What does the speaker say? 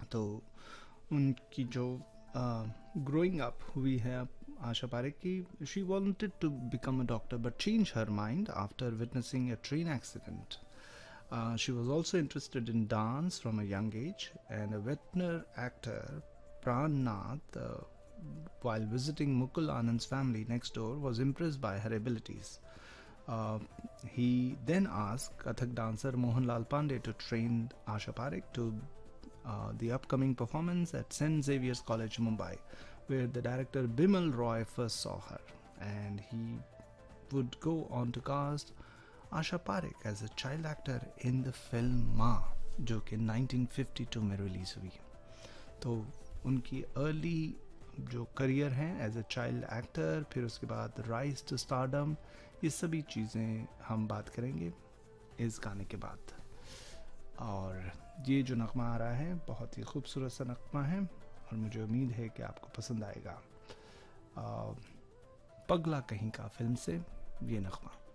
तो उनकी जो ग्रोइंग अप हुई है आशा पारेख की, she wanted to become a doctor but change her mind after witnessing a train accident. She was also interested in dance from a young age, and a veteran actor, Pran Nath, while visiting Mukul Anand's family next door, was impressed by her abilities. Uh, he then asked Kathak dancer Mohanlal Pandey to train Asha Parekh to the upcoming performance at St. Xavier's College, Mumbai, where the director Bimal Roy first saw her, and he would go on to cast Asha Parekh as a child actor in the film माँ, जो कि 1952 में release हुई. तो उनकी early जो career हैं as a child actor, फिर उसके बाद राइज टू स्टारडम, ये सभी चीज़ें हम बात करेंगे इस गाने के बाद. और ये जो नगमा आ रहा है बहुत ही खूबसूरत सा नगमा है और मुझे उम्मीद है कि आपको पसंद आएगा. पगला कहीं का फिल्म से ये नगमा.